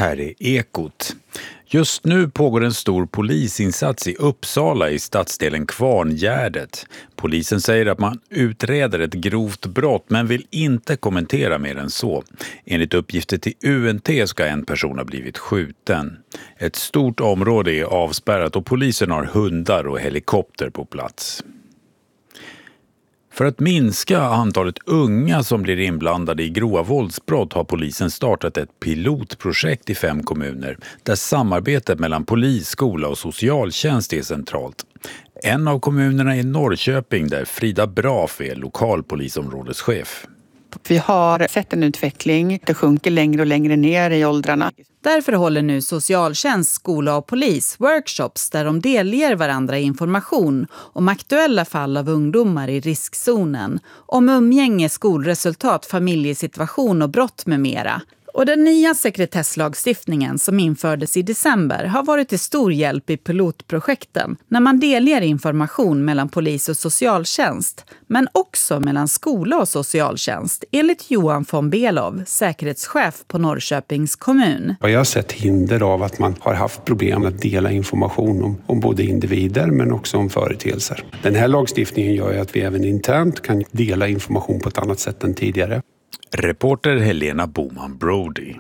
Här är Ekot. Just nu pågår en stor polisinsats i Uppsala i stadsdelen Kvarngärdet. Polisen säger att man utreder ett grovt brott men vill inte kommentera mer än så. Enligt uppgifter till UNT ska en person ha blivit skjuten. Ett stort område är avspärrat och polisen har hundar och helikopter på plats. För att minska antalet unga som blir inblandade i grova våldsbrott har polisen startat ett pilotprojekt i 5 kommuner där samarbetet mellan polis, skola och socialtjänst är centralt. En av kommunerna är Norrköping där Frida Braf är lokalpolisområdeschef. Vi har sett en utveckling, det sjunker längre och längre ner i åldrarna. Därför håller nu socialtjänst, skola och polis workshops där de delger varandra information om aktuella fall av ungdomar i riskzonen, om umgänge, skolresultat, familjesituation och brott med mera. Och den nya sekretesslagstiftningen som infördes i december har varit till stor hjälp i pilotprojekten när man delger information mellan polis och socialtjänst, men också mellan skola och socialtjänst, enligt Johan von Belov, säkerhetschef på Norrköpings kommun. Jag har sett hinder av att man har haft problem att dela information om både individer men också om företeelser. Den här lagstiftningen gör ju att vi även internt kan dela information på ett annat sätt än tidigare. Reporter Helena Boman Brody.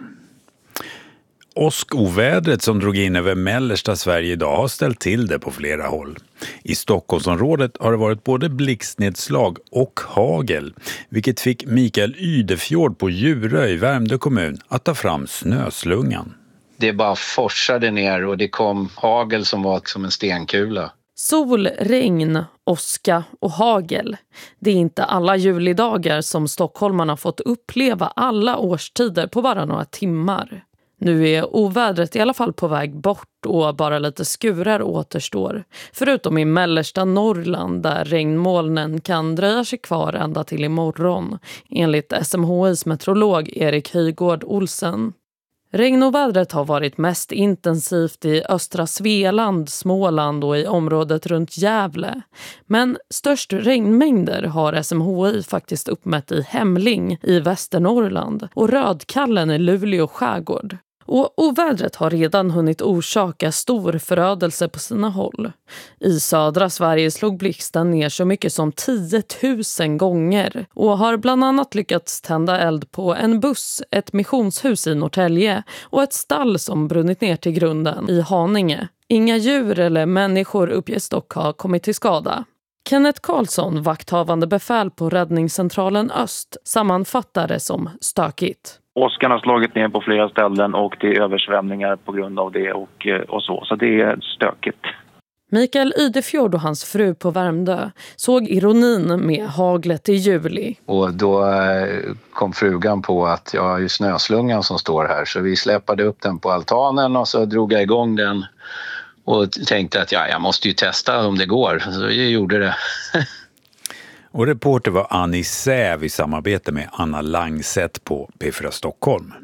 Åskovädret som drog in över mellersta Sverige idag har ställt till det på flera håll. I Stockholmsområdet har det varit både blixtnedslag och hagel, vilket fick Mikael Ydefjord på Djurö i Värmdö kommun att ta fram snöslungan. Det bara forsade ner och det kom hagel som var som en stenkula. Sol, regn, åska och hagel. Det är inte alla julidagar som stockholmarna fått uppleva alla årstider på bara några timmar. Nu är ovädret i alla fall på väg bort och bara lite skurar återstår. Förutom i mellersta Norrland där regnmolnen kan dröja sig kvar ända till imorgon, enligt SMHIs meteorolog Erik Höjgård Olsen. Regnovädret har varit mest intensivt i östra Svealand, Småland och i området runt Gävle. Men störst regnmängder har SMHI faktiskt uppmätt i Hemling i Västernorrland och Rödkallen i Luleå skärgård. Och ovädret har redan hunnit orsaka stor förödelse på sina håll. I södra Sverige slog blixten ner så mycket som 10 000 gånger och har bland annat lyckats tända eld på en buss, ett missionshus i Norrtälje och ett stall som brunnit ner till grunden i Haninge. Inga djur eller människor uppges dock ha kommit till skada. Kenneth Karlsson, vakthavande befäl på Räddningscentralen Öst, sammanfattar det som stökigt. Åskan har slagit ner på flera ställen och det är översvämningar på grund av det och så. Så det är stökigt. Mikael Ydefjord och hans fru på Värmdö såg ironin med haglet i juli. Och då kom frugan på att jag har ju snöslungan som står här. Så vi släpade upp den på altanen och så drog jag igång den. Och tänkte att jag måste ju testa om det går. Så jag gjorde det. Och reporter var Annie Säv i samarbete med Anna Langset på P4 Stockholm.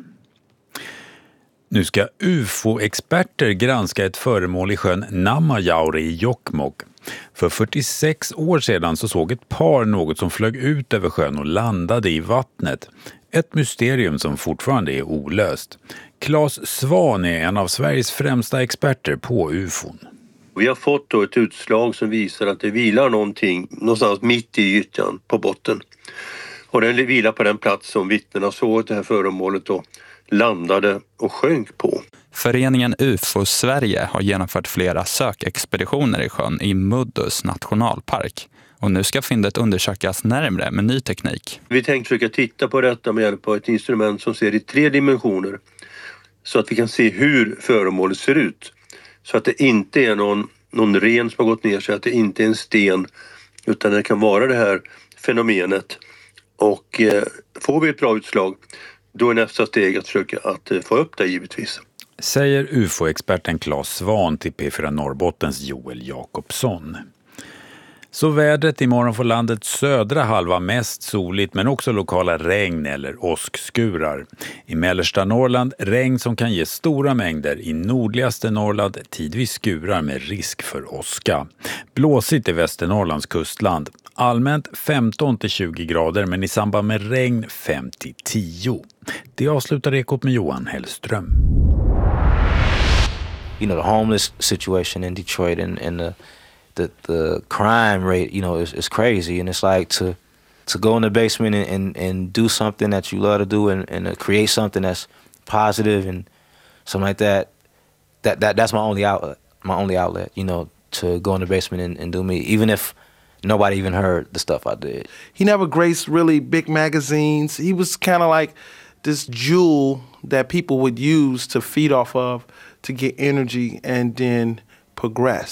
Nu ska UFO-experter granska ett föremål i sjön Namajaure i Jokkmokk. För 46 år sedan så såg ett par något som flög ut över sjön och landade i vattnet. Ett mysterium som fortfarande är olöst. Claes Svan är en av Sveriges främsta experter på UFOn. Vi har fått då ett utslag som visar att det vilar någonting någonstans mitt i ytan på botten. Och den vilar på den plats som vittnena såg det här föremålet då landade och sjönk på. Föreningen UFO Sverige har genomfört flera sökexpeditioner i sjön i Muddus nationalpark. Och nu ska fyndet undersökas närmare med ny teknik. Vi tänkte försöka titta på detta med hjälp av ett instrument som ser i 3 dimensioner. Så att vi kan se hur föremålet ser ut. Så att det inte är någon ren som har gått ner sig, att det inte är en sten. Utan det kan vara det här fenomenet. Och får vi ett bra utslag, då är nästa steg att försöka att få upp det givetvis. Säger UFO-experten Claes Svan till P4 Norrbottens Joel Jakobsson. Så vädret imorgon får landets södra halva mest soligt men också lokala regn eller åskskurar. I mellersta Norrland regn som kan ge stora mängder. I nordligaste Norrland tidvis skurar med risk för åska. Blåsigt i Västernorrlands kustland. Allmänt 15-20 grader men i samband med regn 5-10. Det avslutar Ekot med Johan Hellström. the homeless situation in Detroit and the crime rate, is crazy. And it's like to go in the basement and do something that you love to do and create something that's positive and something like that. That's my only outlet. To go in the basement and do me, even if nobody even heard the stuff I did. He never graced really big magazines. He was kind of like this jewel that people would use to feed off of to get energy and then progress.